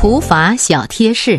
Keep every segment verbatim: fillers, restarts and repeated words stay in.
普法小贴士：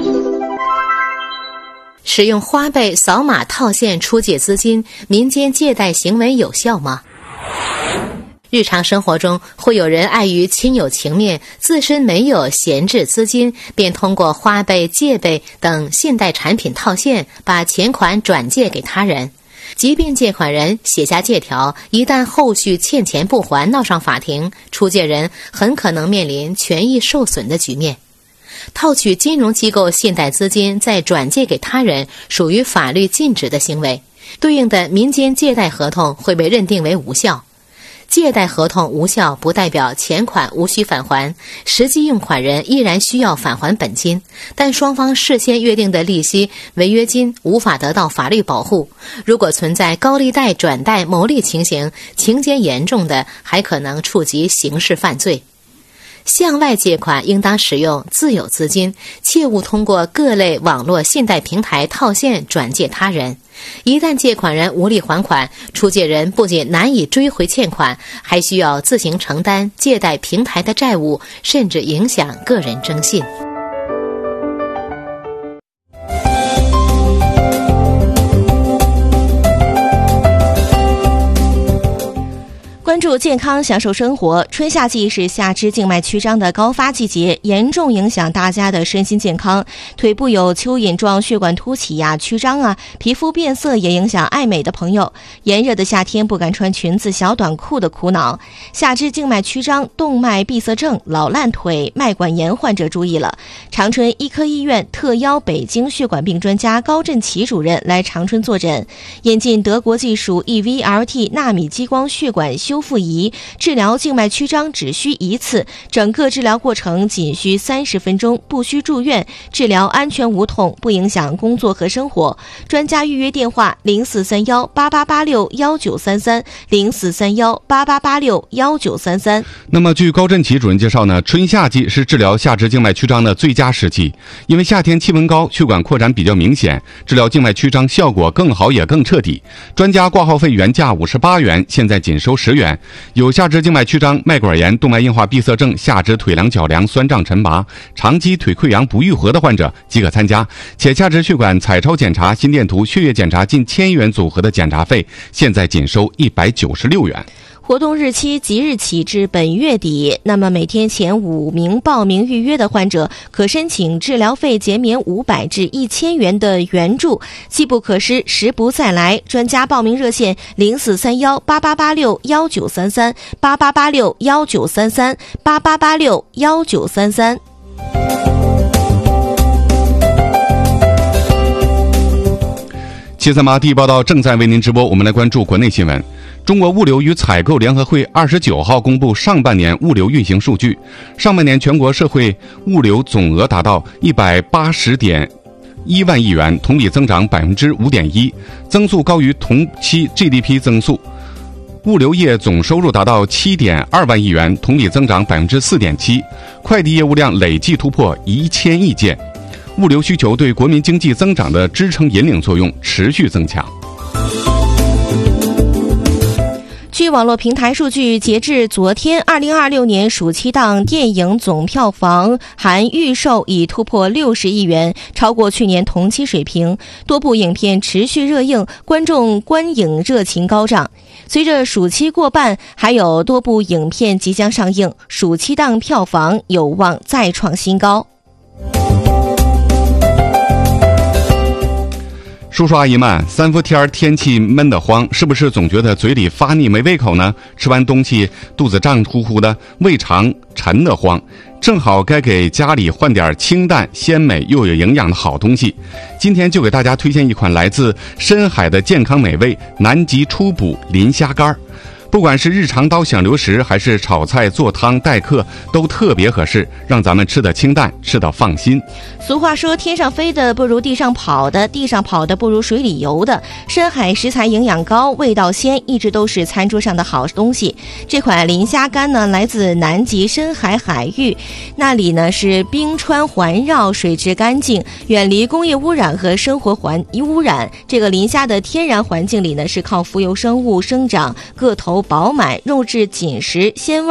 使用花呗、扫码套现出借资金，民间借贷行为有效吗？日常生活中，会有人碍于亲友情面，自身没有闲置资金，便通过花呗、借呗等信贷产品套现，把钱款转借给他人。即便借款人写下借条，一旦后续欠钱不还，闹上法庭，出借人很可能面临权益受损的局面。套取金融机构信贷资金再转借给他人，属于法律禁止的行为，对应的民间借贷合同会被认定为无效。借贷合同无效不代表钱款无需返还，实际用款人依然需要返还本金，但双方事先约定的利息、违约金无法得到法律保护。如果存在高利贷转贷牟利情形，情节严重的还可能触及刑事犯罪。向外借款应当使用自有资金，切勿通过各类网络信贷平台套现转借他人。一旦借款人无力还款，出借人不仅难以追回欠款，还需要自行承担借贷平台的债务，甚至影响个人征信。 关注健康，享受生活。春夏季是下肢静脉曲张的高发季节，严重影响大家的身心健康。腿部有蚯蚓状血管凸起呀、曲张啊，皮肤变色也影响爱美的朋友。炎热的夏天不敢穿裙子、小短裤的苦恼。下肢静脉曲张、动脉闭塞症、老烂腿、脉管炎患者注意了。长春医科医院特邀北京血管病专家高振奇主任来长春坐诊，引进德国技术 E V L T 纳米激光血管修复仪，治疗静脉曲张只需一次，整个治疗过程仅需三十分钟，不需住院，治疗安全无痛，不影响工作和生活。专家预约电话零四三幺八八八六幺九三三零四三幺八八八六幺九三三。 那么据高振奇主任介绍呢，春夏季是治疗下肢静脉曲张的最佳时期，因为夏天气温高，血管扩展比较明显，治疗静脉曲张效果更好也更彻底。专家挂号费原价五十八元，现在仅收十元。有下肢静脉曲张、脉管炎、动脉硬化闭塞症、下肢腿凉脚凉、酸胀沉麻、长期腿溃疡不愈合的患者即可参加，且下肢血管彩超检查、心电图、血液检查近千元组合的检查费，现在仅收一百九十六元。 活动日期即日起至本月底，那么每天前五名报名预约的患者可申请治疗费减免五百至一千元的援助，机不可失，时不再来。专家报名热线零四三幺八八八六幺九三三八八八六幺九三三八八八六幺九三三。 七三八第一报道正在为您直播，我们来关注国内新闻。中国物流与采购联合会二十九号公布上半年物流运行数据，上半年全国社会物流总额达到一百八十点一万亿元，同比增长百分之五点一，增速高于同期 G D P 增速。物流业总收入达到七点二万亿元，同比增长百分之四点七，快递业务量累计突破一千亿件。物流需求对国民经济增长的支撑引领作用持续增强。 据网络平台数据，截至昨天，二零二六年暑期档电影总票房含预售已突破六十亿元，超过去年同期水平。多部影片持续热映，观众观影热情高涨。随着暑期过半，还有多部影片即将上映，暑期档票房有望再创新高。 叔叔阿姨们，三伏天天气闷得慌，是不是总觉得嘴里发腻没胃口呢？吃完东西肚子胀乎乎的，胃肠沉得慌，正好该给家里换点清淡鲜美又有营养的好东西。今天就给大家推荐一款来自深海的健康美味南极初捕磷虾干。不管是日常刀响流时，还是炒菜做汤待客，都特别合适，让咱们吃得清淡，吃得放心。 俗话说，天上飞的不如地上跑的，地上跑的不如水里游的。深海食材营养高，味道鲜，一直都是餐桌上的好东西。这款磷虾干呢，来自南极深海海域，那里呢是冰川环绕，水质干净，远离工业污染和生活环污染。这个磷虾的天然环境里呢，是靠浮游生物生长，个头饱满，肉质紧实，鲜味